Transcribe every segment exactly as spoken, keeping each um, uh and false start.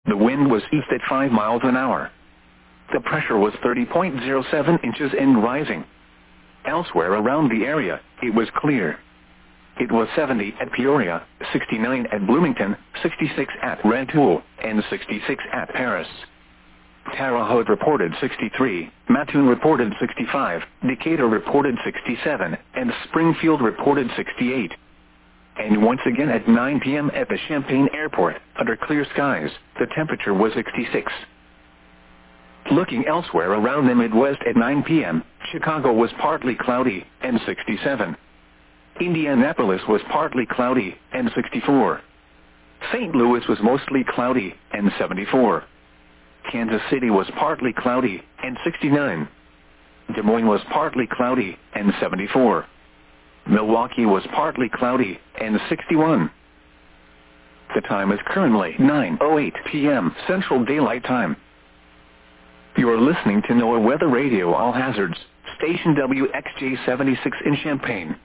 The wind was east at five miles an hour. The pressure was thirty point zero seven inches and rising. Elsewhere around the area, it was clear. It was seventy at Peoria, sixty-nine at Bloomington, sixty-six at Rantoul, and sixty-six at Paris. Terre Haute reported sixty-three, Mattoon reported sixty-five, Decatur reported sixty-seven, and Springfield reported sixty-eight. And once again at nine p m at the Champaign Airport, under clear skies, the temperature was sixty-six. Looking elsewhere around the Midwest at nine p m, Chicago was partly cloudy, and sixty-seven. Indianapolis was partly cloudy, and sixty-four. Saint Louis was mostly cloudy, and seventy-four. Kansas City was partly cloudy, and sixty-nine. Des Moines was partly cloudy, and seventy-four. Milwaukee was partly cloudy, and sixty-one. The time is currently nine oh eight p m Central Daylight Time. You are listening to NOAA Weather Radio All Hazards, station W X J seventy-six in Champaign.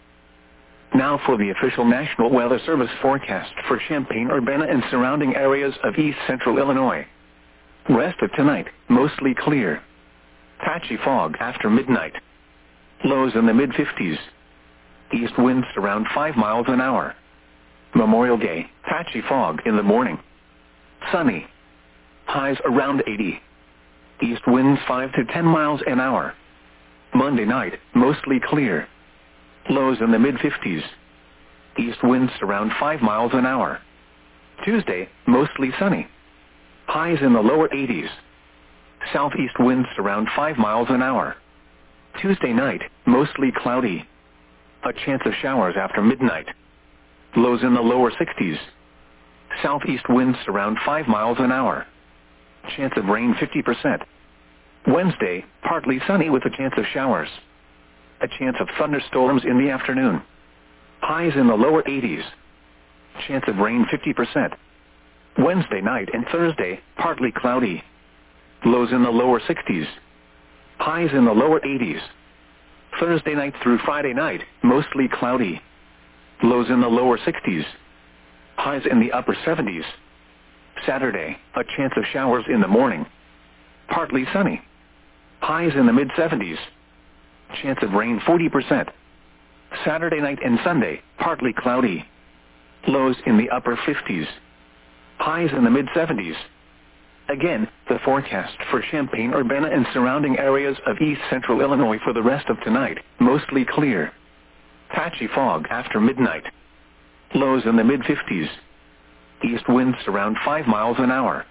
Now for the official National Weather Service forecast for Champaign-Urbana and surrounding areas of east central Illinois. Rest of tonight, mostly clear. Patchy fog after midnight. Lows in the mid fifties. East winds around five miles an hour. Memorial Day, patchy fog in the morning. Sunny. Highs around eighty. East winds five to ten miles an hour. Monday night, mostly clear. Lows in the mid fifties. East winds around five miles an hour. Tuesday, mostly sunny. Highs in the lower eighties. Southeast winds around five miles an hour. Tuesday night, mostly cloudy. A chance of showers after midnight. Lows in the lower sixties. Southeast winds around five miles an hour. Chance of rain fifty percent. Wednesday, partly sunny with a chance of showers. A chance of thunderstorms in the afternoon. Highs in the lower eighties. Chance of rain fifty percent. Wednesday night and Thursday, partly cloudy. Lows in the lower sixties. Highs in the lower eighties. Thursday night through Friday night, mostly cloudy. Lows in the lower sixties. Highs in the upper seventies. Saturday, a chance of showers in the morning. Partly sunny. Highs in the mid seventies. Chance of rain forty percent. Saturday night and Sunday, partly cloudy. Lows in the upper fifties. Highs in the mid seventies. Again, the forecast for Champaign-Urbana and surrounding areas of east central Illinois for the rest of tonight, mostly clear. Patchy fog after midnight. Lows in the mid fifties. East winds around five miles an hour.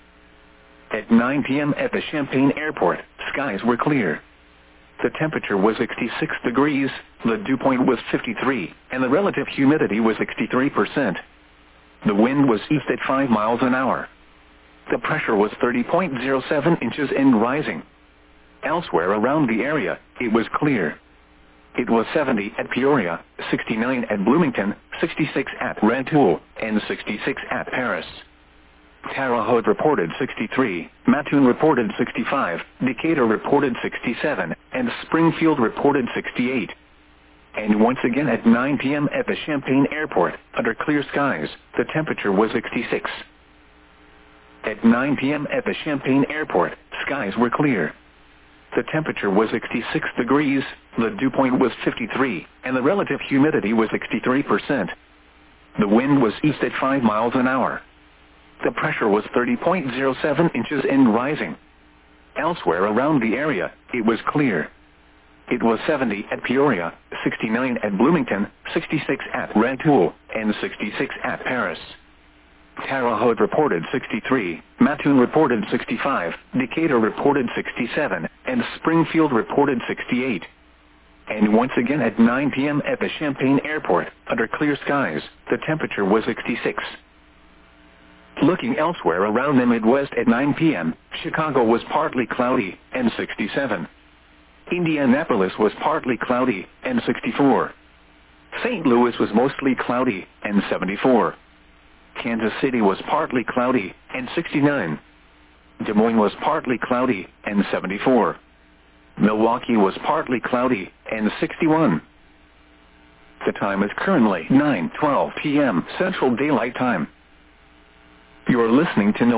At nine p m at the Champaign Airport, skies were clear. The temperature was sixty-six degrees, the dew point was fifty-three, and the relative humidity was sixty-three percent. The wind was east at five miles an hour. The pressure was thirty point zero seven inches and rising. Elsewhere around the area, it was clear. It was seventy at Peoria, sixty-nine at Bloomington, sixty-six at Rantoul, and sixty-six at Paris. Terre Haute reported sixty-three, Mattoon reported sixty-five, Decatur reported sixty-seven, and Springfield reported sixty-eight. And once again at nine p m at the Champaign Airport, under clear skies, the temperature was sixty-six. At nine p m at the Champaign Airport, skies were clear. The temperature was sixty-six degrees, the dew point was fifty-three, and the relative humidity was sixty-three percent. The wind was east at five miles an hour. The pressure was thirty point zero seven inches and rising. Elsewhere around the area, it was clear. It was seventy at Peoria, sixty-nine at Bloomington, sixty-six at Rantoul, and sixty-six at Paris. Terre Haute reported sixty-three, Mattoon reported sixty-five, Decatur reported sixty-seven, and Springfield reported sixty-eight. And once again at nine p m at the Champaign Airport, under clear skies, the temperature was sixty-six. Looking elsewhere around the Midwest at nine p m, Chicago was partly cloudy, and sixty-seven. Indianapolis was partly cloudy, and sixty-four. Saint Louis was mostly cloudy, and seventy-four. Kansas City was partly cloudy, and sixty-nine. Des Moines was partly cloudy, and seventy-four. Milwaukee was partly cloudy, and sixty-one. The time is currently nine twelve p m Central Daylight Time. You are listening to NOAA